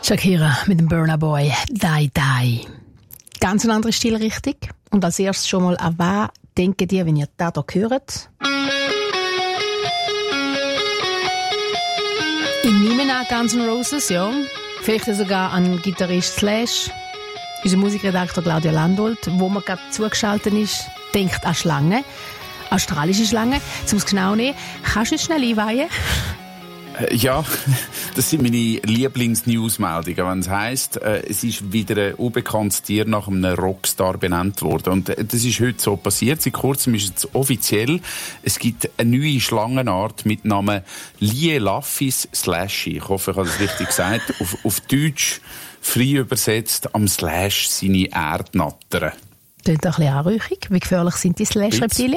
Shakira mit dem Burna Boy, Die Die. Ganz eine andere Stilrichtung. Und als erstes schon mal, an was denkt ihr, wenn ihr das hier hört? Ich nehme an Guns N' Roses, ja. Vielleicht sogar an Gitarrist Slash. Unser Musikredakteur Claudia Landolt, wo man gerade zugeschaltet ist, denkt an Schlangen. Australische Schlangen. Um es genau zu nehmen, kannst du uns schnell einweihen? Ja, das sind meine Lieblings-Newsmeldungen, wenn es heisst, es ist wieder ein unbekanntes Tier nach einem Rockstar benannt worden. Und das ist heute so passiert. Seit kurzem ist es offiziell. Es gibt eine neue Schlangenart mit Namen Lielaphis slashy. Ich hoffe, ich habe das richtig gesagt. Auf Deutsch, frei übersetzt, am Slash seine Erdnattern. Klingt ein bisschen anrüchig. Wie gefährlich sind die Slash-Reptilien?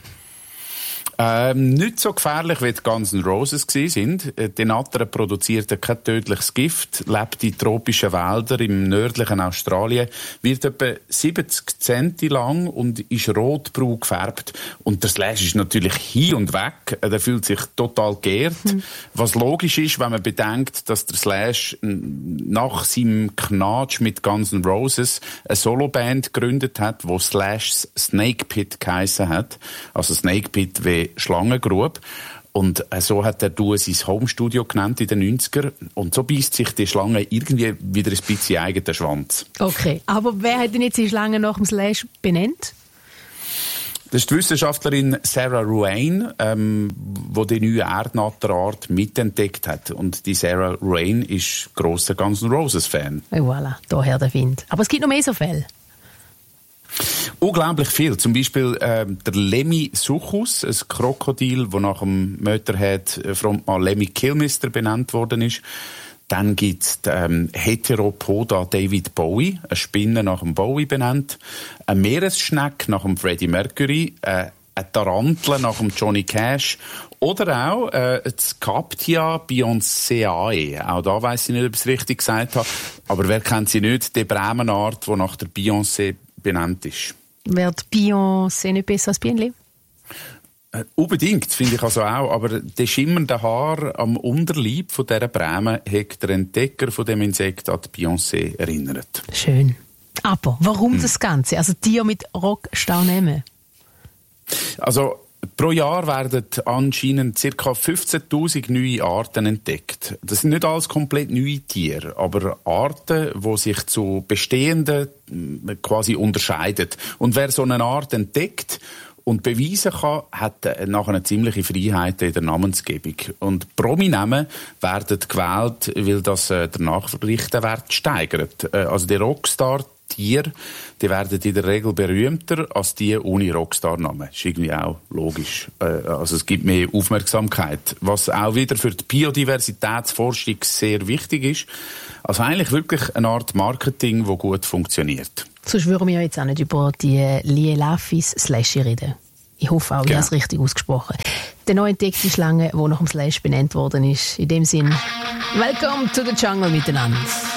Nicht so gefährlich, wie die Guns N' Roses sind. Die Nattern produziert kein tödliches Gift, lebt in tropischen Wäldern im nördlichen Australien, wird etwa 70 Zenti lang und ist rotbraun gefärbt. Und der Slash ist natürlich hin und weg. Der fühlt sich total geehrt. Was logisch ist, wenn man bedenkt, dass der Slash nach seinem Knatsch mit Guns N' Roses eine Soloband gegründet hat, wo Slash's Snake Pit geheissen hat. Also Snake Pit wie Schlangengrube. Und so hat er sein Homestudio genannt in den 90er. Und so beißt sich die Schlange irgendwie wieder ein bisschen eigenen Schwanz. Okay, aber wer hat denn jetzt die Schlange nach dem Slash benannt? Das ist die Wissenschaftlerin Sarah Ruane, die die neue Erdnatterart mitentdeckt hat. Und die Sarah Ruane ist grosser Guns N' Roses-Fan. Et voilà, daher der Wind. Aber es gibt noch mehr so Fälle. Unglaublich viel. Zum Beispiel der Lemmy-Suchus, ein Krokodil, das nach dem Motorhead-Frontmann Lemmy Kilmister benannt worden ist. Dann gibt es Heteropoda David Bowie, eine Spinne nach dem Bowie benannt, eine Meeresschnecke nach dem Freddie Mercury, eine Tarantel nach dem Johnny Cash oder auch das Captia Beyoncéae. Auch da weiss ich nicht, ob ich es richtig gesagt habe. Aber wer kennt sie nicht? Die Bremenart, die nach der Beyoncé benannt ist. Wird Beyoncé nicht besser als Bienenli? Unbedingt, finde ich also auch. Aber das schimmernde Haar am Unterleib von dieser Bremen hat der Entdecker von dem Insekt an die Beyoncé erinnert. Schön. Aber warum das Ganze? Also Tiere mit Rockstar-Namen? Also pro Jahr werden anscheinend ca. 15'000 neue Arten entdeckt. Das sind nicht alles komplett neue Tiere, aber Arten, die sich zu bestehenden quasi unterscheiden. Und wer so eine Art entdeckt und beweisen kann, hat nachher eine ziemliche Freiheit in der Namensgebung. Und Promi-Namen werden gewählt, weil das der Nachrichtenwert steigert. Also die Rockstar-Tiere, die werden in der Regel berühmter als die ohne Rockstar-Namen. Das ist irgendwie auch logisch. Also es gibt mehr Aufmerksamkeit. Was auch wieder für die Biodiversitätsforschung sehr wichtig ist. Also eigentlich wirklich eine Art Marketing, das gut funktioniert. Sonst würden wir jetzt auch nicht über die Lielaphis Slashy reden. Ich hoffe auch, ich habe es richtig ausgesprochen. Die neu entdeckte Schlange, die nach dem Slash benannt worden ist. In dem Sinn, welcome to the jungle miteinander.